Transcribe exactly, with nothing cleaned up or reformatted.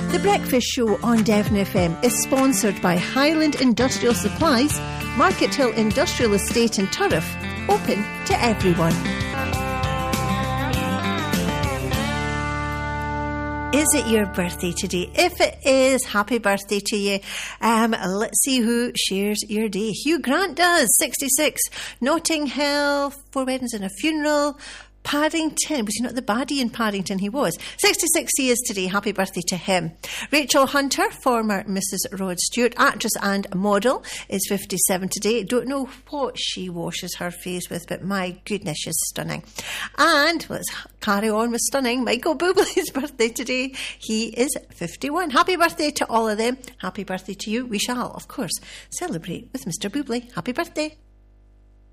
The Breakfast Show on Devon F M is sponsored by Highland Industrial Supplies, Market Hill Industrial Estate in Turriff, open to everyone. Is it your birthday today? If it is, happy birthday to you. Um, let's see who shares your day. Hugh Grant does, sixty-six. Notting Hill, four weddings and a funeral. Paddington, was he not the baddie in Paddington? He was. sixty-six he is today. Happy birthday to him. Rachel Hunter, former Missus Rod Stewart, actress and model, is fifty-seven today. Don't know what she washes her face with, but my goodness, she's stunning. And let's carry on with stunning. Michael Bublé's birthday today. He is fifty-one. Happy birthday to all of them. Happy birthday to you. We shall, of course, celebrate with Mister Bublé. Happy birthday.